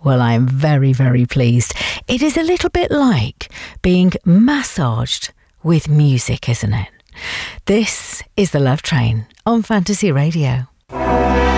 Well, I'm very, very pleased. It is a little bit like being massaged with music, isn't it? This is The Love Train on Fantasy Radio.